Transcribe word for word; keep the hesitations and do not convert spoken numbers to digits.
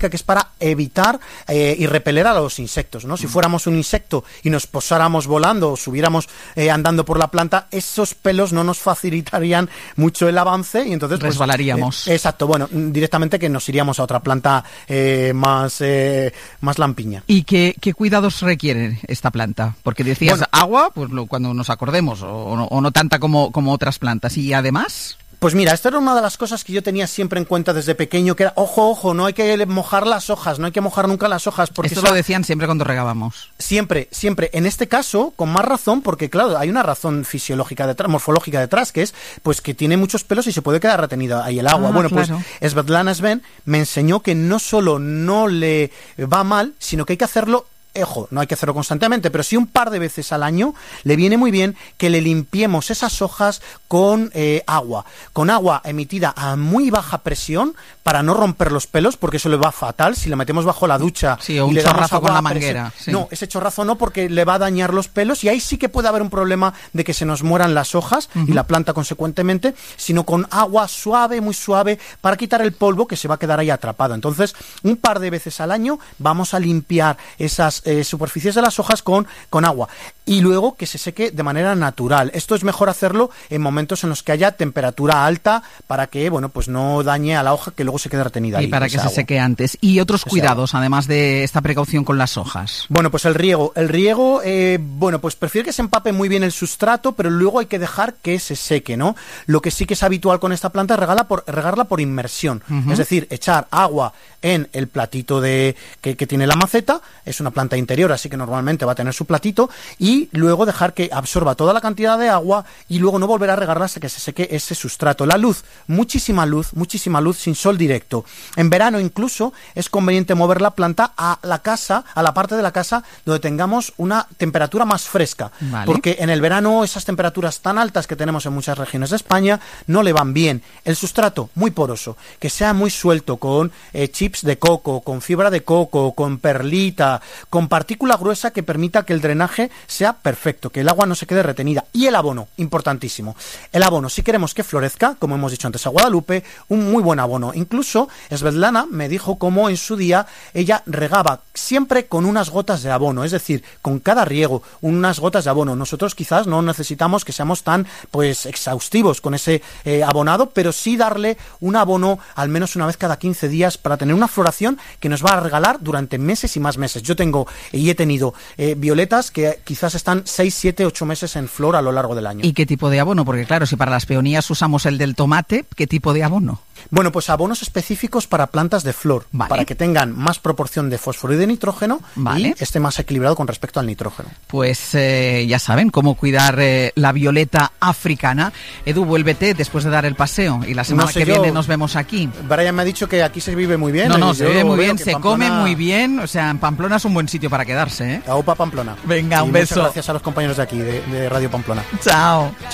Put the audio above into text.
que es para evitar eh, y repeler a los insectos, ¿no? Si fuéramos un insecto y nos posáramos volando o subiéramos eh, andando por la planta, esos pelos no nos facilitarían mucho el avance y entonces pues, resbalaríamos. Eh, exacto, bueno, directamente que nos iríamos a otra planta eh, más eh, más lampiña. ¿Y qué, qué cuidados requiere esta planta? Porque decías bueno, agua, pues lo, cuando nos acordemos, o, o, no, o no tanta como, como otras plantas. Y además... Pues mira, esto era una de las cosas que yo tenía siempre en cuenta desde pequeño, que era, ojo, ojo, no hay que mojar las hojas, no hay que mojar nunca las hojas. Porque esto eso lo decían siempre cuando regábamos. Siempre, siempre. En este caso, con más razón, porque claro, hay una razón fisiológica detrás, morfológica detrás, que es pues que tiene muchos pelos y se puede quedar retenida ahí el agua. Ah, bueno, claro. pues Svetlana Sven me enseñó que no solo no le va mal, sino que hay que hacerlo. Ojo, no hay que hacerlo constantemente, pero sí un par de veces al año le viene muy bien que le limpiemos esas hojas con eh, agua, con agua emitida a muy baja presión para no romper los pelos, porque eso le va fatal si le metemos bajo la ducha. Sí, o y un le damos chorrazo agua con la a presión. manguera. Sí. No, ese chorrazo no, porque le va a dañar los pelos y ahí sí que puede haber un problema de que se nos mueran las hojas uh-huh. y la planta consecuentemente, sino con agua suave, muy suave, para quitar el polvo que se va a quedar ahí atrapado. Entonces, un par de veces al año vamos a limpiar esas eh, superficies de las hojas con, con agua y luego que se seque de manera natural. Esto es mejor hacerlo en momentos en los que haya temperatura alta para que, bueno, pues no dañe a la hoja que luego se quede retenida. Y ahí, para que agua. se seque antes. Y otros cuidados, además de esta precaución con las hojas. Bueno, pues el riego. El riego, eh, bueno, pues prefiero que se empape muy bien el sustrato, pero luego hay que dejar que se seque, ¿no? Lo que sí que es habitual con esta planta es regarla por, regarla por inmersión. Uh-huh. Es decir, echar agua en el platito de que, que tiene la maceta. Es una planta interior, así que normalmente va a tener su platito, y luego dejar que absorba toda la cantidad de agua y luego no volver a regarla hasta que se seque ese sustrato. La luz, muchísima luz, muchísima luz sin sol directo. En verano incluso es conveniente mover la planta a la casa, a la parte de la casa donde tengamos una temperatura más fresca, vale. porque en el verano esas temperaturas tan altas que tenemos en muchas regiones de España no le van bien. El sustrato muy poroso, que sea muy suelto, con eh, chips de coco, con fibra de coco, con perlita, con partícula gruesa que permita que el drenaje sea perfecto, que el agua no se quede retenida. Y el abono, importantísimo. El abono, si queremos que florezca, como hemos dicho antes a Guadalupe, un muy buen abono. Incluso Svetlana me dijo cómo en su día ella regaba siempre con unas gotas de abono, es decir, con cada riego, unas gotas de abono. Nosotros quizás no necesitamos que seamos tan pues exhaustivos con ese eh, abonado, pero sí darle un abono al menos una vez cada quince días para tener una floración que nos va a regalar durante meses y más meses. Yo tengo y he tenido eh, violetas que quizás están seis, siete, ocho meses en flor a lo largo del año. ¿Y qué tipo de abono? Porque claro, si para las peonías usamos el del tomate, ¿qué tipo de abono? Bueno, pues abonos específicos para plantas de flor, vale. para que tengan más proporción de fósforo y de nitrógeno, vale. y esté más equilibrado con respecto al nitrógeno. Pues eh, ya saben cómo cuidar eh, la violeta africana. Edu, vuélvete después de dar el paseo y la semana no sé que yo, viene nos vemos aquí. Brian me ha dicho que aquí se vive muy bien. No, no, se vive muy bien, se Pamplona... come muy bien, o sea, en Pamplona es un buen sitio para quedarse, ¿eh? Aupa Pamplona. Venga, sí, un beso. Muchas gracias a los compañeros de aquí, de, de Radio Pamplona. Chao.